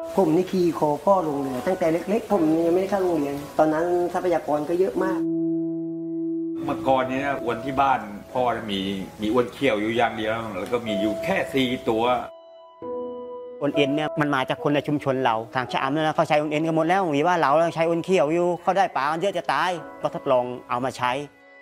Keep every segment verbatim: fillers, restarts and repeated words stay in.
ผมนี่ขี่คอพ่อลงเรือตั้งแต่เล็กๆผมยังไม่ได้เข้าโรงเรียนตอนนั้นทรัพยากรก็เยอะมากเมื่อก่อนนี้อวนที่บ้านพ่อมีมีอวนเขียวอยู่อย่างเดียวแล้วก็มีอยู่แค่สี่ตัวอวนเอ็นเนี่ยมันมาจากคนในชุมชนเราทางชะอำเนี่ยนะเขาใช้อวนเอ็นกันหมดแล้วมีว่าเราใช้อวนเขียวอยู่เขาได้ปลาเยอะจะตายก็ทดลองเอามาใช้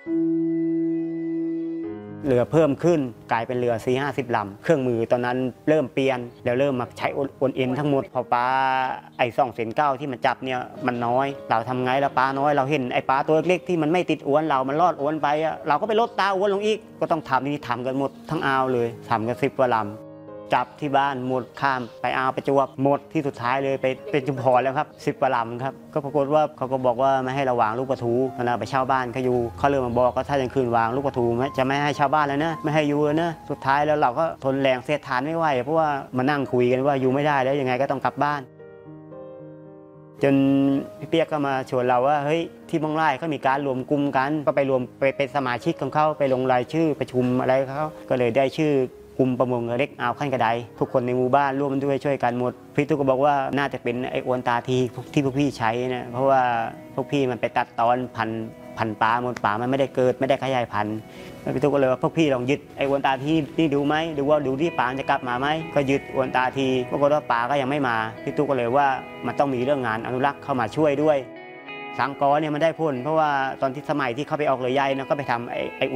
เรือเพิ่มขึ้นกลายเป็นเรือสี่ห้าสิบลำเครื่องมือตอนนั้นเริ่มเปลี่ยนแล้วเริ่มมาใช้อวนเอ็นทั้งหมดพอปลาไอ้สองเซนเก้าที่มันจับเนี่ยมันน้อยเราทำไงแล้วปลาน้อยเราเห็นไอ้ปลาตัวเล็กที่มันไม่ติดอวนเรามันรอดอวนไปเราก็ไปลดตาอวนลงอีกก็ต้องทำนี่ทำกันหมดทั้งอ่าวเลยทำกันสิบกว่าลำจับที่บ้านหมดข้ามไปอ่าวประจวบหมดที่สุดท้ายเลยไปเป็นชุมพรแล้วครับสิบกว่าลำครับก็ปรากฏว่าเขาก็บอกว่าไม่ให้เราวางลูกปลาทูตอนนั้นไปเช่าบ้านเขาอยู่เขาเลยมาบอกก็ถ้ายังคืนวางลูกปลาทูจะไม่ให้ชาวบ้านแล้วนะไม่ให้อยู่แล้วนะสุดท้ายแล้วเราก็ทนแรงเสียดทานไม่ไหวเพราะว่ามานั่งคุยกันว่าอยู่ไม่ได้แล้วยังไงก็ต้องกลับบ้านจนพี่เปียกก็มาชวนเราว่าเฮ้ยที่บางไร่เขามีการรวมกลุ่มกันก็ไปรวมไปเป็นสมาชิกของเขาไปลงรายชื่อประชุมอะไรเขาก็เลยได้ชื่อกลุ่มประมงเล็กอ่าวขั้นกระไดทุกคนในหมู่บ้านร่วมด้วยช่วยกันหมดพี่ตุ๊กก็บอกว่าน่าจะเป็นไอ้อวนตาทีที่พวกพี่ใช้นะเพราะว่าพวกพี่มันไปตัดตอนพันพันปลาหมดปลามันไม่ได้เกิดไม่ได้ขยายพันธุ์พี่ตุ๊กก็เลยว่าพวกพี่ลองยึดไอ้อวนตาทีนี่ดูไหมดูว่าดูที่ปลาจะกลับมาไหมก็ยึดอวนตาทีปรากฏว่าปลาก็ยังไม่มาพี่ตุ๊กก็เลยว่ามันต้องมีเรื่องงานอนุรักษ์เข้ามาช่วยด้วยสังกอเนี่ยมันได้ผลเพราะว่าตอนที่สมัยที่เขาไปออกเรือใหญ่นะก็ไปทำไอ้